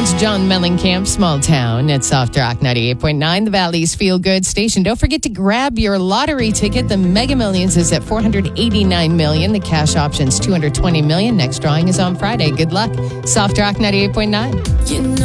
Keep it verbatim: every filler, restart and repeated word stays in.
It's John Mellencamp, Small Town at Soft Rock ninety-eight point nine, the Valley's Feel Good station. Don't forget to grab your lottery ticket. The Mega Millions is at four hundred eighty-nine million dollars. The cash option's two hundred twenty million dollars. Next drawing is on Friday. Good luck. Soft Rock ninety-eight point nine. You know